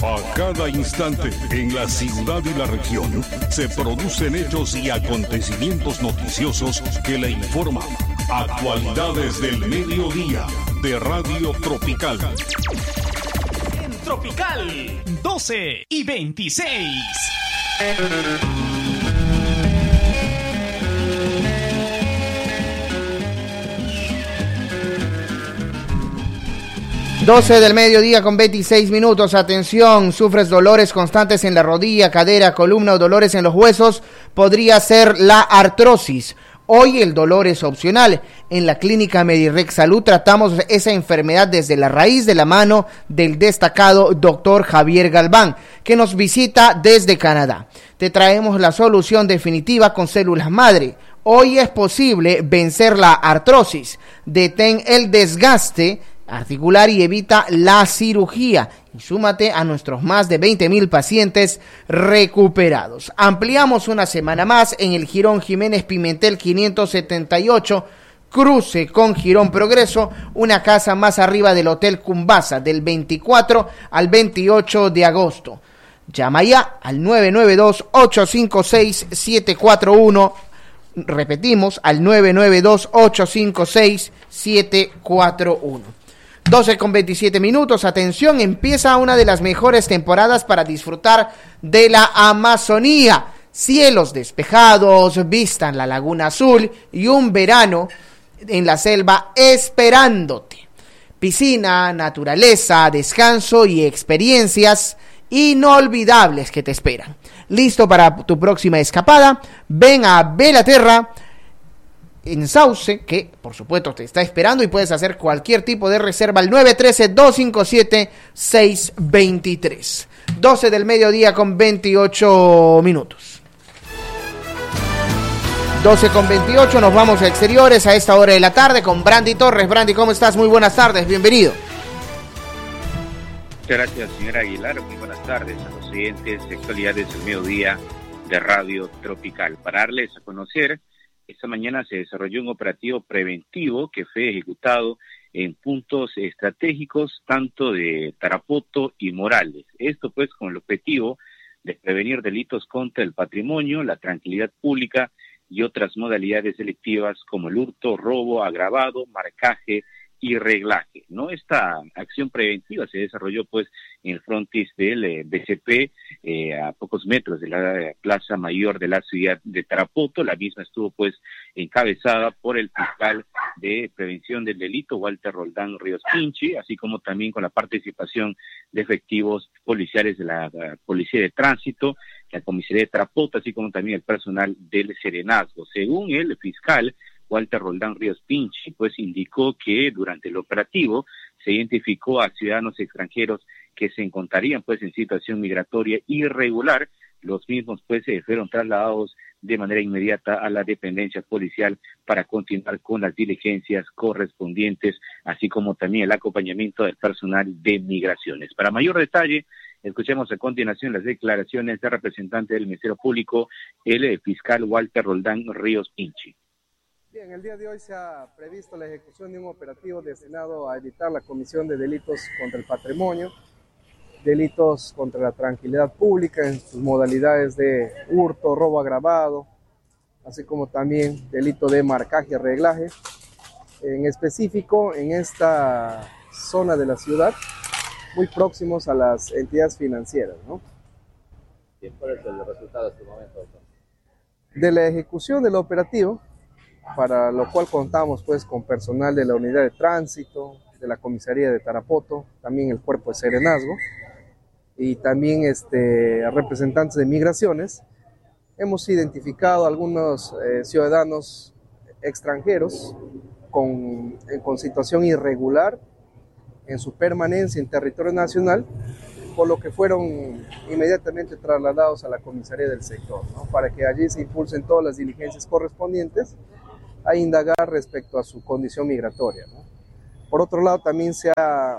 A cada instante, en la ciudad y la región, se producen hechos y acontecimientos noticiosos que le informan. Actualidades del mediodía de Radio Tropical. En Tropical, 12:26. 12 del mediodía con 26 minutos. Atención, sufres dolores constantes en la rodilla, cadera, columna o dolores en los huesos. Podría ser la artrosis. Hoy el dolor es opcional. En la clínica Medirex Salud tratamos esa enfermedad desde la raíz, de la mano del destacado doctor Javier Galván, que nos visita desde Canadá. Te traemos la solución definitiva con células madre. Hoy es posible vencer la artrosis. Detén el desgaste articular y evita la cirugía. Y súmate a nuestros más de 20,000 pacientes recuperados. Ampliamos una semana más en el Jirón Jiménez Pimentel 578, cruce con Jirón Progreso, una casa más arriba del Hotel Cumbasa, del 24 al 28 de agosto. Llama ya al 992-856-741. Repetimos, al 992-856-741. 12 con 27 minutos, atención, empieza una de las mejores temporadas para disfrutar de la Amazonía. Cielos despejados, vistan la Laguna Azul y un verano en la selva esperándote. Piscina, naturaleza, descanso y experiencias inolvidables que te esperan. ¿Listo para tu próxima escapada? Ven a Belaterra en Sauce, que por supuesto te está esperando, y puedes hacer cualquier tipo de reserva al 913-257-623. 12 del mediodía con 28 minutos. 12 con 28, nos vamos a exteriores a esta hora de la tarde con Brandy Torres. Brandy, ¿cómo estás? Muy buenas tardes, bienvenido. Muchas gracias, señora Aguilar. Muy buenas tardes a los oyentes de Actualidades del Mediodía de Radio Tropical. Para darles a conocer, esta mañana se desarrolló un operativo preventivo que fue ejecutado en puntos estratégicos tanto de Tarapoto y Morales. Esto pues con el objetivo de prevenir delitos contra el patrimonio, la tranquilidad pública y otras modalidades delictivas como el hurto, robo agravado, marcaje y reglaje, ¿no? Esta acción preventiva se desarrolló pues en el frontis del BCP, a pocos metros de la Plaza Mayor de la ciudad de Tarapoto. La misma estuvo pues encabezada por el fiscal de prevención del delito, Walter Roldán Ríos Pinchi, así como también con la participación de efectivos policiales de la Policía de Tránsito, la Comisaría de Tarapoto, así como también el personal del Serenazgo. Según el fiscal Walter Roldán Ríos Pinchi, pues indicó que durante el operativo se identificó a ciudadanos extranjeros que se encontrarían pues en situación migratoria irregular. Los mismos pues fueron trasladados de manera inmediata a la dependencia policial para continuar con las diligencias correspondientes, así como también el acompañamiento del personal de migraciones. Para mayor detalle, escuchemos a continuación las declaraciones del representante del Ministerio Público, el fiscal Walter Roldán Ríos Pinchi. Bien, el día de hoy se ha previsto la ejecución de un operativo destinado a evitar la comisión de delitos contra el patrimonio, delitos contra la tranquilidad pública en sus modalidades de hurto, robo agravado, así como también delito de marcaje y reglaje. En específico, en esta zona de la ciudad, muy próximos a las entidades financieras, ¿no? ¿Cuál es el resultado hasta el momento, doctor? De la ejecución del operativo, para lo cual contamos pues con personal de la unidad de tránsito, de la comisaría de Tarapoto, también el cuerpo de Serenazgo y también representantes de migraciones. Hemos identificado algunos ciudadanos extranjeros con situación irregular en su permanencia en territorio nacional, por lo que fueron inmediatamente trasladados a la comisaría del sector, ¿no? Para que allí se impulsen todas las diligencias correspondientes a indagar respecto a su condición migratoria, ¿no? Por otro lado, también se ha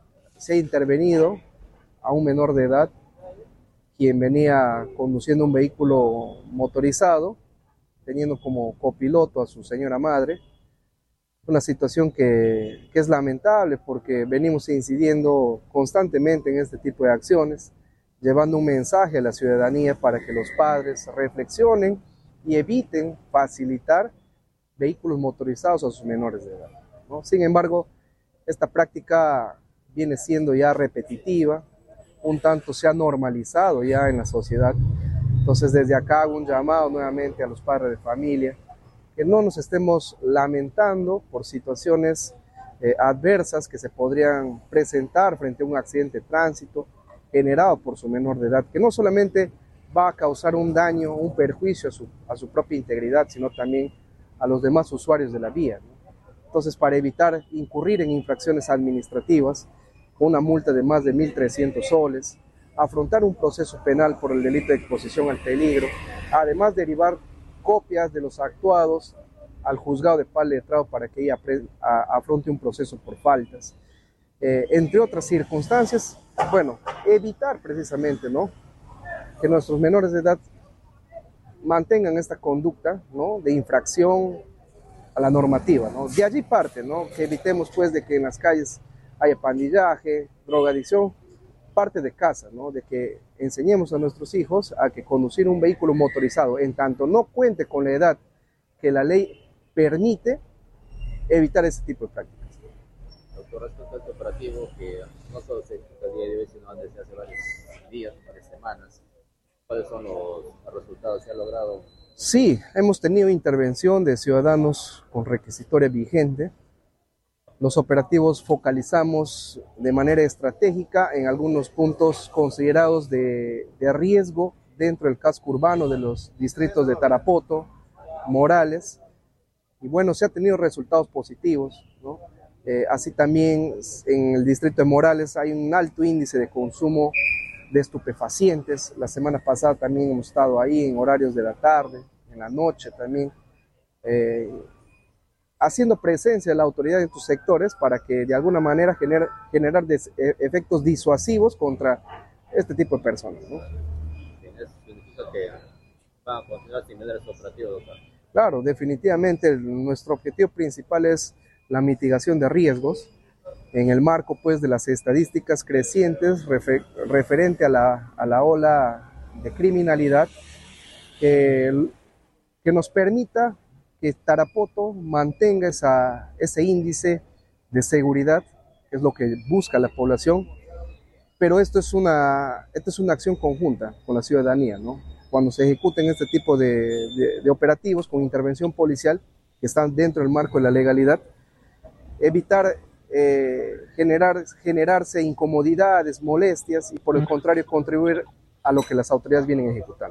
intervenido a un menor de edad, quien venía conduciendo un vehículo motorizado, teniendo como copiloto a su señora madre. Una situación que es lamentable porque venimos incidiendo constantemente en este tipo de acciones, llevando un mensaje a la ciudadanía para que los padres reflexionen y eviten facilitar vehículos motorizados a sus menores de edad, ¿no? Sin embargo, esta práctica viene siendo ya repetitiva, un tanto se ha normalizado ya en la sociedad. Entonces desde acá hago un llamado nuevamente a los padres de familia, que no nos estemos lamentando por situaciones adversas que se podrían presentar frente a un accidente de tránsito generado por su menor de edad, que no solamente va a causar un daño, un perjuicio a su propia integridad, sino también a los demás usuarios de la vía, ¿no? Entonces, para evitar incurrir en infracciones administrativas, con una multa de más de 1.300 soles, afrontar un proceso penal por el delito de exposición al peligro, además derivar copias de los actuados al juzgado de paz letrado para que ella afronte un proceso por faltas. Entre otras circunstancias, bueno, evitar precisamente, ¿no?, que nuestros menores de edad mantengan esta conducta, ¿no?, de infracción a la normativa, ¿no? De allí parte, ¿no?, que evitemos pues de que en las calles haya pandillaje, drogadicción, parte de casa, ¿no?, de que enseñemos a nuestros hijos a que conducir un vehículo motorizado, en tanto no cuente con la edad que la ley permite, evitar ese tipo de prácticas. Doctor, respecto a este operativo que no solo se ejecuta el día de hoy, sino desde hace varios días, varias semanas, ¿cuáles son los resultados que ha logrado? Sí, hemos tenido intervención de ciudadanos con requisitoria vigente. Los operativos focalizamos de manera estratégica en algunos puntos considerados de riesgo dentro del casco urbano de los distritos de Tarapoto, Morales, y bueno, se han tenido resultados positivos, ¿no? Así también en el distrito de Morales hay un alto índice de consumo de estupefacientes. La semana pasada también hemos estado ahí en horarios de la tarde, en la noche también, haciendo presencia de la autoridad en tus sectores para que de alguna manera generar efectos disuasivos contra este tipo de personas, ¿no? ¿Eso significa que van a continuar sin medidas operativas, doctor? Claro, definitivamente nuestro objetivo principal es la mitigación de riesgos en el marco pues de las estadísticas crecientes referente a la ola de criminalidad que nos permita que Tarapoto mantenga ese índice de seguridad, que es lo que busca la población, pero esto es una acción conjunta con la ciudadanía, ¿no? Cuando se ejecuten este tipo de operativos con intervención policial, que están dentro del marco de la legalidad, evitar generarse incomodidades, molestias, y por el contrario contribuir a lo que las autoridades vienen ejecutando.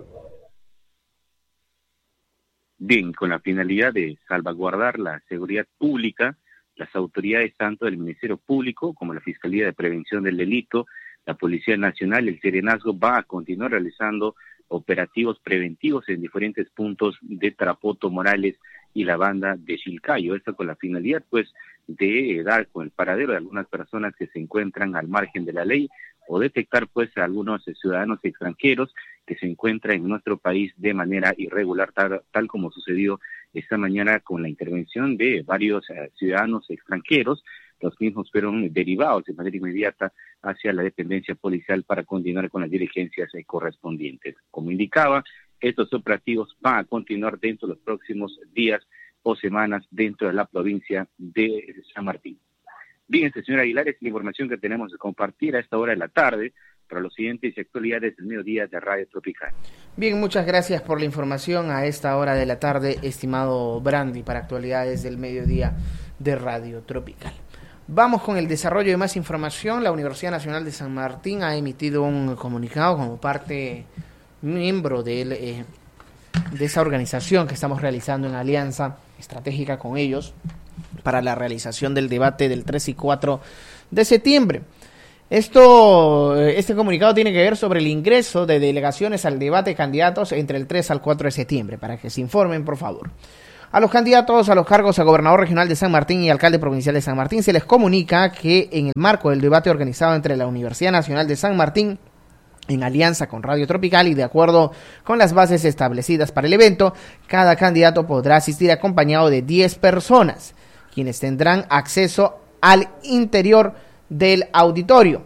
Bien, con la finalidad de salvaguardar la seguridad pública, las autoridades tanto del Ministerio Público como la Fiscalía de Prevención del Delito, la Policía Nacional y el Serenazgo va a continuar realizando operativos preventivos en diferentes puntos de Tarapoto, Morales y la banda de Chilcayo. Esto con la finalidad pues de dar con el paradero de algunas personas que se encuentran al margen de la ley o detectar pues a algunos ciudadanos extranjeros que se encuentran en nuestro país de manera irregular, tal como sucedió esta mañana con la intervención de varios ciudadanos extranjeros. Los mismos fueron derivados de manera inmediata hacia la dependencia policial para continuar con las diligencias correspondientes. Como indicaba, estos operativos van a continuar dentro de los próximos días o semanas dentro de la provincia de San Martín. Bien, señor Aguilar, es la información que tenemos que compartir a esta hora de la tarde para los siguientes actualidades del mediodía de Radio Tropical. Bien, muchas gracias por la información a esta hora de la tarde, estimado Brandy, para actualidades del mediodía de Radio Tropical. Vamos con el desarrollo de más información. La Universidad Nacional de San Martín ha emitido un comunicado como parte miembro de esa organización que estamos realizando en alianza estratégica con ellos para la realización del debate del 3 y 4 de septiembre. Este comunicado tiene que ver sobre el ingreso de delegaciones al debate de candidatos entre el 3 al 4 de septiembre, para que se informen, por favor. A los candidatos a los cargos a gobernador regional de San Martín y alcalde provincial de San Martín se les comunica que en el marco del debate organizado entre la Universidad Nacional de San Martín, en alianza con Radio Tropical y de acuerdo con las bases establecidas para el evento, cada candidato podrá asistir acompañado de 10 personas, quienes tendrán acceso al interior del auditorio.